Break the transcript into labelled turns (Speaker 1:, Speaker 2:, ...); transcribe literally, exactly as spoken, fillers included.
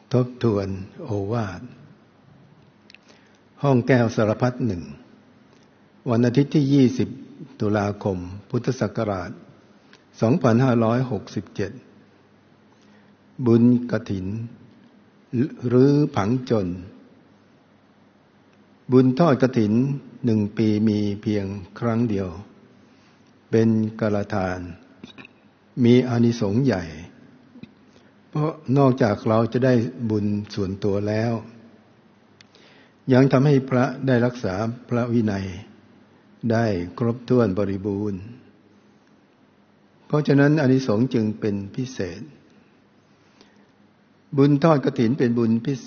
Speaker 1: ทบทวนโอวาทห้องแก้วสารพัดหนึ่งวันอาทิตย์ที่ยี่สิบตุลาคมพุทธศักราชสองพันห้าร้อยหกสิบเจ็ดบุญกฐินหรือผังจนบุญทอดกฐินหนึ่งปีมีเพียงครั้งเดียวเป็นกาลทานมีอานิสงส์ใหญ่เพราะนอกจากเราจะได้บุญส่วนตัวแล้วยังทำให้พระได้รักษาพระวินัยได้ครบถ้วนบริบูรณ์เพราะฉะนั้นอานิสงส์จึงเป็นพิเศษบุญทอดกฐินเป็นบุญพิเศ